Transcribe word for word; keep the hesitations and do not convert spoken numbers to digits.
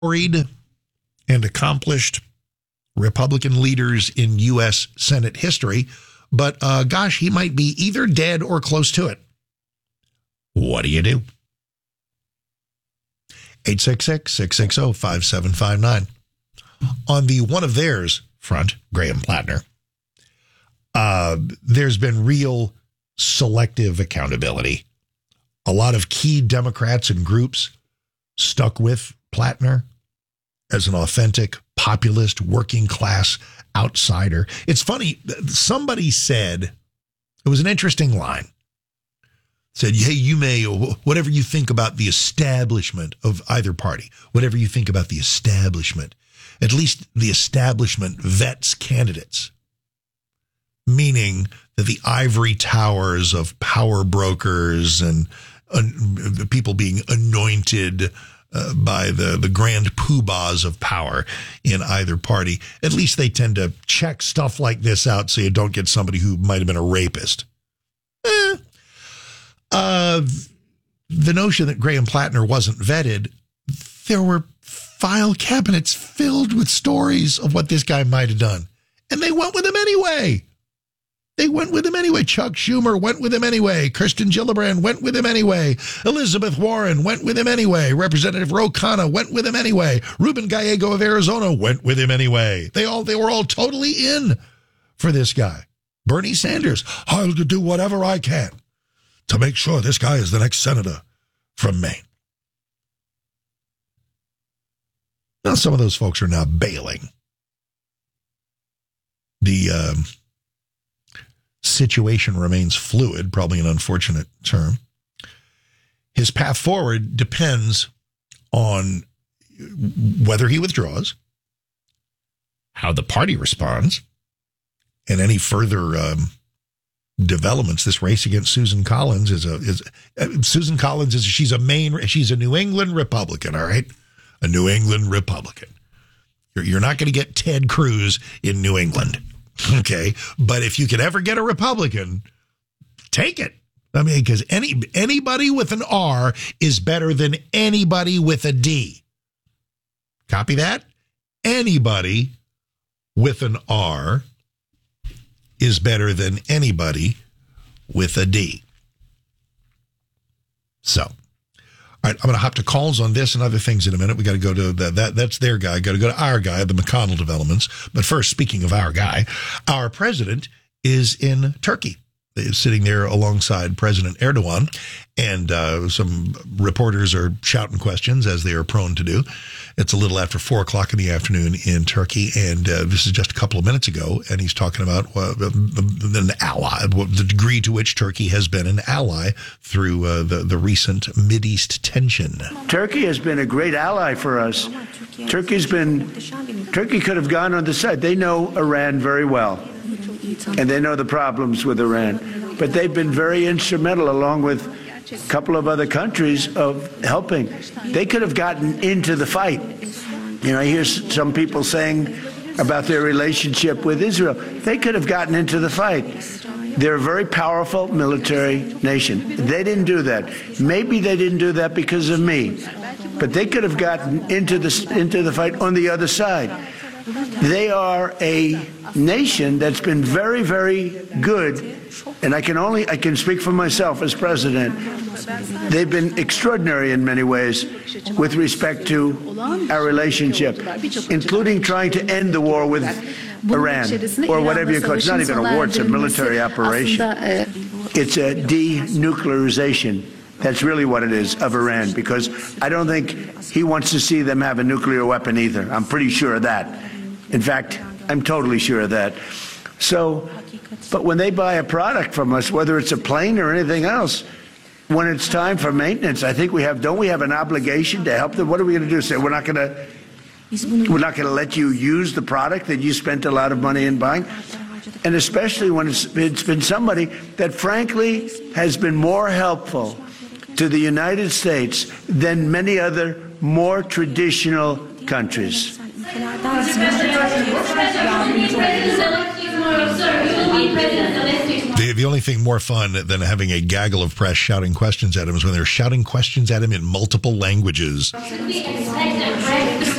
storied and accomplished Republican leaders in U S Senate history, but uh, gosh, he might be either dead or close to it. What do you do? eight six six, six six zero, five seven five nine. On the one of theirs front, Graham Plattner, uh, there's been real selective accountability. A lot of key Democrats and groups stuck with Plattner as an authentic, populist, working class outsider. It's funny, somebody said, it was an interesting line, said, hey, you may, whatever you think about the establishment of either party, whatever you think about the establishment, at least the establishment vets candidates, meaning that the ivory towers of power brokers and uh, people being anointed uh, by the, the grand poobahs of power in either party, at least they tend to check stuff like this out so you don't get somebody who might have been a rapist. Eh. Uh, the notion that Graham Plattner wasn't vetted, there were file cabinets filled with stories of what this guy might have done. And they went with him anyway. They went with him anyway. Chuck Schumer went with him anyway. Kirsten Gillibrand went with him anyway. Elizabeth Warren went with him anyway. Representative Ro Khanna went with him anyway. Ruben Gallego of Arizona went with him anyway. They all they were all totally in for this guy. Bernie Sanders, I'll do whatever I can to make sure this guy is the next senator from Maine. Now, some of those folks are now bailing. The um, situation remains fluid, probably an unfortunate term. His path forward depends on whether he withdraws, how the party responds, and any further um, developments. This race against Susan Collins is a is uh, Susan Collins is she's a Maine she's a New England Republican, all right, a New England Republican. You're you're not going to get Ted Cruz in New England, okay? But if you could ever get a Republican, take it. I mean, because any anybody with an R is better than anybody with a D. Copy that? Anybody with an R is better than anybody with a D. So, all right, I'm going to hop to calls on this and other things in a minute. We got to go to that. that that's their guy. Got to go to our guy, the McConnell developments. But first, speaking of our guy, our president is in Turkey. Is sitting there alongside President Erdogan, and uh, some reporters are shouting questions, as they are prone to do. It's a little after four o'clock in the afternoon in Turkey, and uh, this is just a couple of minutes ago, and he's talking about uh, an ally, the degree to which Turkey has been an ally through uh, the, the recent Mideast tension. Turkey has been a great ally for us. Turkey's been, Turkey could have gone on the side. They know Iran very well, and they know the problems with Iran. But they've been very instrumental, along with a couple of other countries, of helping. They could have gotten into the fight. You know, I hear some people saying about their relationship with Israel. They could have gotten into the fight. They're a very powerful military nation. They didn't do that. Maybe they didn't do that because of me. But they could have gotten into the, into the fight on the other side. They are a nation that's been very, very good, and I can only I can speak for myself as president. They've been extraordinary in many ways with respect to our relationship, including trying to end the war with Iran, or whatever you call it. It's not even a war, it's a military operation. It's a denuclearization. That's really what it is, of Iran, because I don't think he wants to see them have a nuclear weapon either. I'm pretty sure of that. In fact, I'm totally sure of that. So, but when they buy a product from us, whether it's a plane or anything else, when it's time for maintenance, I think we have, don't we have an obligation to help them? What are we going to do? Say, we're not going to, we're not going to let you use the product that you spent a lot of money in buying? And especially when it's, it's been somebody that frankly has been more helpful to the United States than many other more traditional countries. The, the only thing more fun than having a gaggle of press shouting questions at him is when they're shouting questions at him in multiple languages.